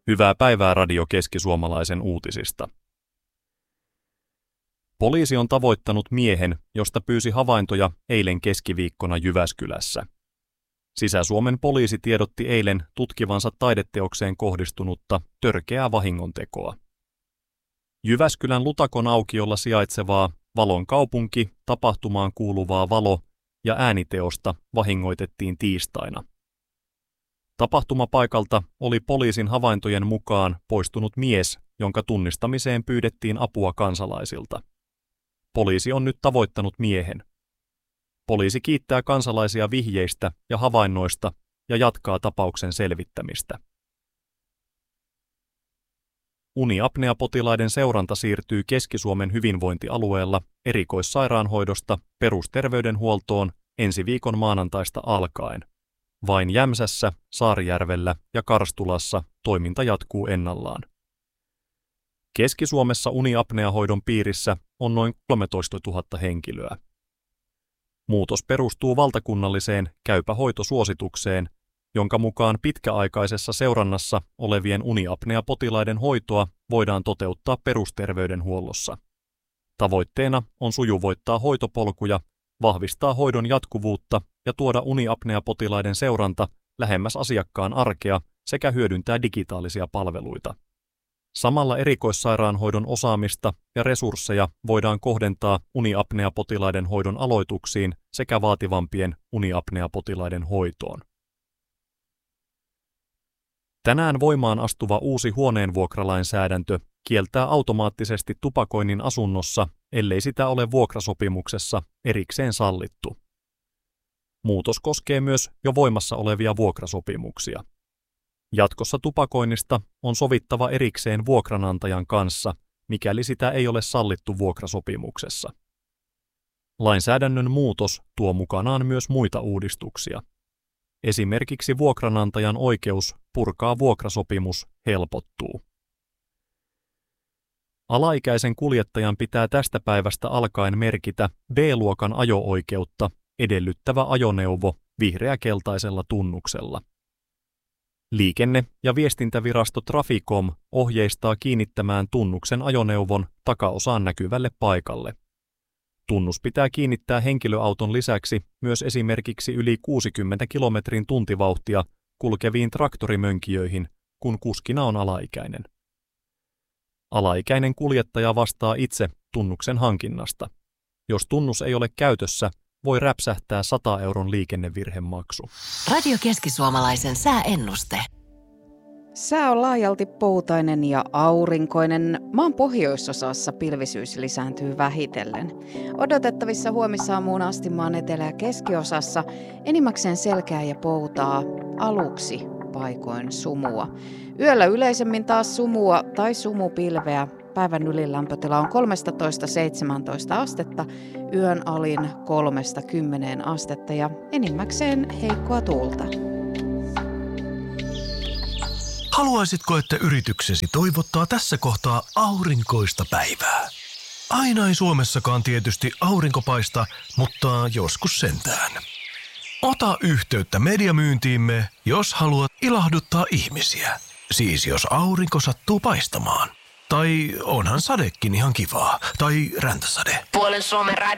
Hyvää päivää Radio Keski-Suomalaisen uutisista. Poliisi on tavoittanut miehen, josta pyysi havaintoja eilen keskiviikkona Jyväskylässä. Sisä-Suomen poliisi tiedotti eilen tutkivansa taideteokseen kohdistunutta törkeää vahingontekoa. Jyväskylän Lutakon aukiolla sijaitsevaa Valon kaupunki tapahtumaan kuuluvaa valo- ja ääniteosta vahingoitettiin tiistaina. Tapahtumapaikalta oli poliisin havaintojen mukaan poistunut mies, jonka tunnistamiseen pyydettiin apua kansalaisilta. Poliisi on nyt tavoittanut miehen. Poliisi kiittää kansalaisia vihjeistä ja havainnoista ja jatkaa tapauksen selvittämistä. Uniapnea-potilaiden seuranta siirtyy Keski-Suomen hyvinvointialueella erikoissairaanhoidosta perusterveydenhuoltoon ensi viikon maanantaista alkaen. Vain Jämsässä, Saarijärvellä ja Karstulassa toiminta jatkuu ennallaan. Keski-Suomessa uniapneahoidon piirissä on noin 13 000 henkilöä. Muutos perustuu valtakunnalliseen käypä hoitosuositukseen, jonka mukaan pitkäaikaisessa seurannassa olevien uniapnea-potilaiden hoitoa voidaan toteuttaa perusterveydenhuollossa. Tavoitteena on sujuvoittaa hoitopolkuja, vahvistaa hoidon jatkuvuutta ja tuoda uniapnea-potilaiden seuranta lähemmäs asiakkaan arkea sekä hyödyntää digitaalisia palveluita. Samalla erikoissairaanhoidon osaamista ja resursseja voidaan kohdentaa uniapnea-potilaiden hoidon aloituksiin sekä vaativampien uniapnea-potilaiden hoitoon. Tänään voimaan astuva uusi huoneenvuokralainsäädäntö kieltää automaattisesti tupakoinnin asunnossa, ellei sitä ole vuokrasopimuksessa erikseen sallittu. Muutos koskee myös jo voimassa olevia vuokrasopimuksia. Jatkossa tupakoinnista on sovittava erikseen vuokranantajan kanssa, mikäli sitä ei ole sallittu vuokrasopimuksessa. Lainsäädännön muutos tuo mukanaan myös muita uudistuksia. Esimerkiksi vuokranantajan oikeus purkaa vuokrasopimus helpottuu. Alaikäisen kuljettajan pitää tästä päivästä alkaen merkitä B-luokan ajo-oikeutta edellyttävä ajoneuvo vihreä-keltaisella tunnuksella. Liikenne- ja viestintävirasto Traficom ohjeistaa kiinnittämään tunnuksen ajoneuvon takaosaan näkyvälle paikalle. Tunnus pitää kiinnittää henkilöauton lisäksi myös esimerkiksi yli 60 kilometrin tuntivauhtia kulkeviin traktorimönkijöihin, kun kuskina on alaikäinen. Alaikäinen kuljettaja vastaa itse tunnuksen hankinnasta. Jos tunnus ei ole käytössä, voi räpsähtää 100 euron liikennevirhemaksu. Radio Keski-Suomalaisen sääennuste. Sää on laajalti poutainen ja aurinkoinen. Maan pohjoisosassa pilvisyys lisääntyy vähitellen. Odotettavissa huomisaamuun asti maan etelä- ja keskiosassa enimmäkseen selkää ja poutaa, aluksi paikoin sumua. Yöllä yleisemmin taas sumua tai sumupilveä. Päivän ylilämpötila on 13–17 astetta, yön alin 3–10 astetta ja enimmäkseen heikkoa tuulta. Haluaisitko, että yrityksesi toivottaa tässä kohtaa aurinkoista päivää? Aina ei Suomessakaan tietysti aurinko paista, mutta joskus sentään. Ota yhteyttä mediamyyntiimme, jos haluat ilahduttaa ihmisiä. Siis jos aurinko sattuu paistamaan. Tai onhan sadekin ihan kivaa. Tai räntäsade. Puolen Suomen radio.